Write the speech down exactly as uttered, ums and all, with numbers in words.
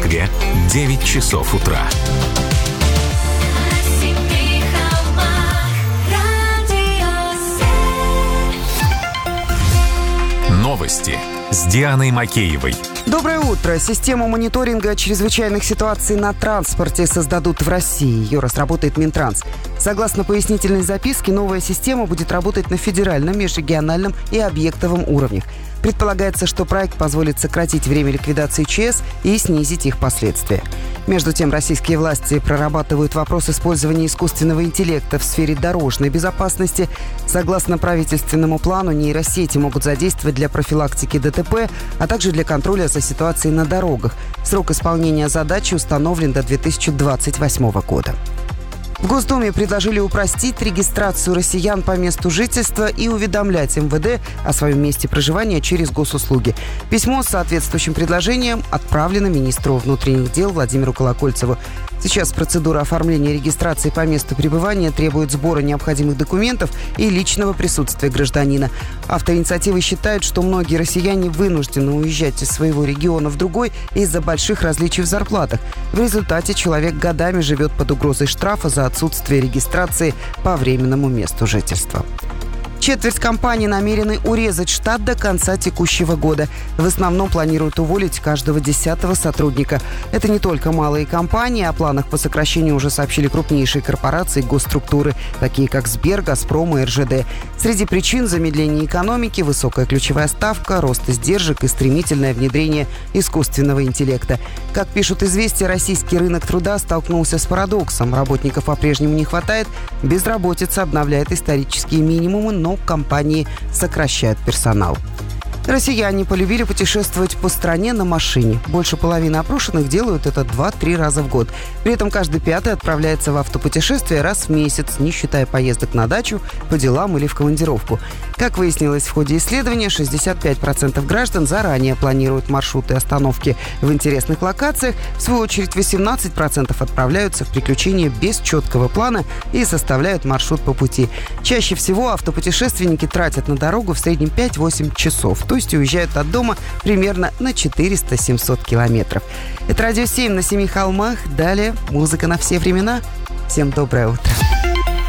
Москве девять часов утра. Новости с Дианой Макеевой. Доброе утро. Систему мониторинга чрезвычайных ситуаций на транспорте создадут в России. Ее разработает Минтранс. Согласно пояснительной записке, новая система будет работать на федеральном, межрегиональном и объектовом уровнях. Предполагается, что проект позволит сократить время ликвидации ЧС и снизить их последствия. Между тем, российские власти прорабатывают вопрос использования искусственного интеллекта в сфере дорожной безопасности. Согласно правительственному плану, нейросети могут задействовать для профилактики ДТП, а также для контроля за ситуацией на дорогах. Срок исполнения задачи установлен до две тысячи двадцать восьмого года. В Госдуме предложили упростить регистрацию россиян по месту жительства и уведомлять эм вэ дэ о своем месте проживания через госуслуги. Письмо с соответствующим предложением отправлено министру внутренних дел Владимиру Колокольцеву. Сейчас процедура оформления регистрации по месту пребывания требует сбора необходимых документов и личного присутствия гражданина. Авторы инициативы считают, что многие россияне вынуждены уезжать из своего региона в другой из-за больших различий в зарплатах. В результате человек годами живет под угрозой штрафа за отсутствие регистрации по временному месту жительства. Четверть компаний намерены урезать штат до конца текущего года. В основном планируют уволить каждого десятого сотрудника. Это не только малые компании. О планах по сокращению уже сообщили крупнейшие корпорации и госструктуры, такие как Сбер, Газпром и эр жэ дэ. Среди причин замедления экономики – высокая ключевая ставка, рост издержек и стремительное внедрение искусственного интеллекта. Как пишут «Известия», российский рынок труда столкнулся с парадоксом. Работников по-прежнему не хватает, безработица обновляет исторические минимумы, но компании сокращают персонал. Россияне полюбили путешествовать по стране на машине. Больше половины опрошенных делают это два-три раза в год. При этом каждый пятый отправляется в автопутешествие раз в месяц, не считая поездок на дачу, по делам или в командировку. Как выяснилось в ходе исследования, шестьдесят пять процентов граждан заранее планируют маршруты и остановки в интересных локациях. В свою очередь, восемнадцать процентов отправляются в приключения без четкого плана и составляют маршрут по пути. Чаще всего автопутешественники тратят на дорогу в среднем пять-восемь часов. То есть уезжают от дома примерно на четыреста-семьсот километров. Это «Радио семь» на Семи холмах. Далее музыка на все времена. Всем доброе утро.